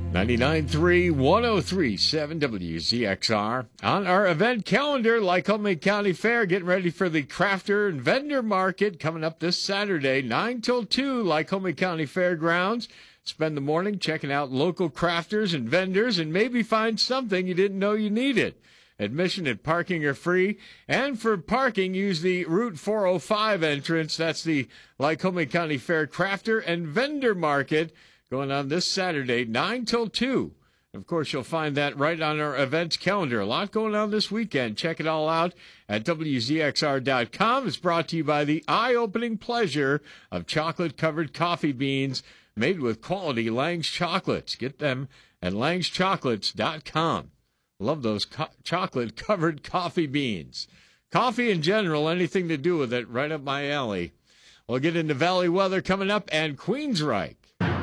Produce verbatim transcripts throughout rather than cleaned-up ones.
ninety-nine point three, one oh three point seven W Z X R. On our event calendar, Lycoming County Fair, getting ready for the Crafter and Vendor Market coming up this Saturday, nine till two, Lycoming County Fairgrounds. Spend the morning checking out local crafters and vendors and maybe find something you didn't know you needed. Admission and parking are free. And for parking, use the Route four oh five entrance. That's the Lycoming County Fair Crafter and Vendor Market going on this Saturday, nine till two. Of course, you'll find that right on our events calendar. A lot going on this weekend. Check it all out at W Z X R dot com. It's brought to you by the eye-opening pleasure of chocolate-covered coffee beans made with quality Lang's chocolates. Get them at langs chocolates dot com. Love those co- chocolate-covered coffee beans. Coffee in general, anything to do with it, right up my alley. We'll get into Valley weather coming up and Queensryche.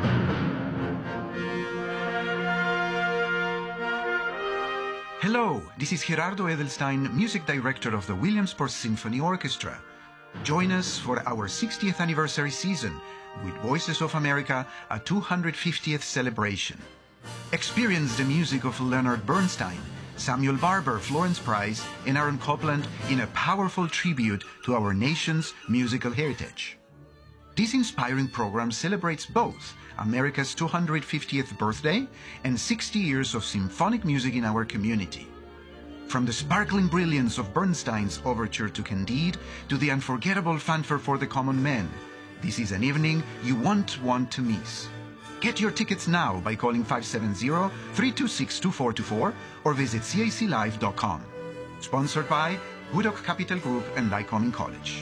Hello, this is Gerardo Edelstein, music director of the Williamsport Symphony Orchestra. Join us for our sixtieth anniversary season with Voices of America, a two hundred fiftieth celebration. Experience the music of Leonard Bernstein, Samuel Barber, Florence Price, and Aaron Copland in a powerful tribute to our nation's musical heritage. This inspiring program celebrates both America's two hundred fiftieth birthday and sixty years of symphonic music in our community. From the sparkling brilliance of Bernstein's overture to Candide to the unforgettable fanfare for the common man, this is an evening you won't want to miss. Get your tickets now by calling five seven zero, three two six, two four two four or visit C A C live dot com. Sponsored by Woodok Capital Group and Lycoming College.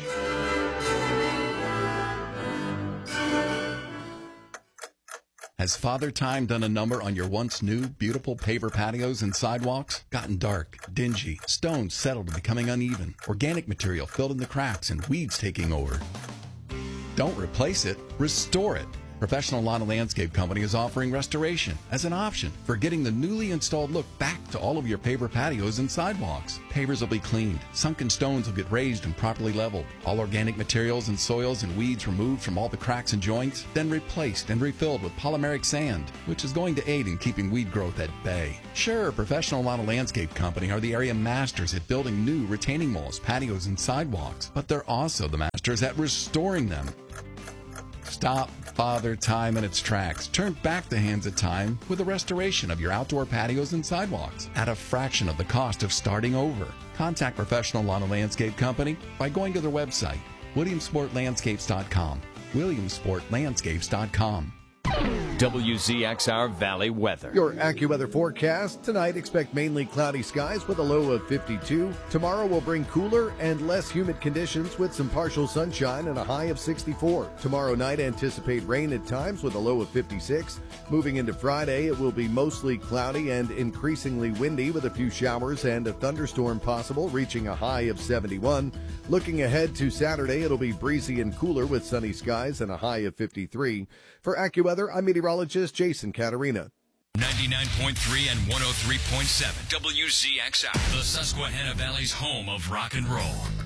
Has Father Time done a number on your once new, beautiful paver patios and sidewalks? Gotten dark, dingy, stones settled and becoming uneven, organic material filled in the cracks, and weeds taking over? Don't replace it, restore it. Professional Lawn and Landscape Company is offering restoration as an option for getting the newly installed look back to all of your paver patios and sidewalks. Pavers will be cleaned, sunken stones will get raised and properly leveled, all organic materials and soils and weeds removed from all the cracks and joints, then replaced and refilled with polymeric sand, which is going to aid in keeping weed growth at bay. Sure, Professional Lawn and Landscape Company are the area masters at building new retaining walls, patios, and sidewalks, but they're also the masters at restoring them. Stop Father Time in its tracks. Turn back the hands of time with the restoration of your outdoor patios and sidewalks at a fraction of the cost of starting over. Contact Professional Lawn and Landscape Company by going to their website, williamsport landscapes dot com. williamsport landscapes dot com. W Z X R Valley weather. Your AccuWeather forecast. Tonight, expect mainly cloudy skies with a low of fifty-two. Tomorrow will bring cooler and less humid conditions with some partial sunshine and a high of sixty-four. Tomorrow night, anticipate rain at times with a low of fifty-six. Moving into Friday, it will be mostly cloudy and increasingly windy with a few showers and a thunderstorm possible, reaching a high of seventy-one. Looking ahead to Saturday, it'll be breezy and cooler with sunny skies and a high of fifty-three. For AccuWeather, I'm meteorologist Jason Caterina. ninety-nine point three and one oh three point seven W Z X R, the Susquehanna Valley's home of rock and roll.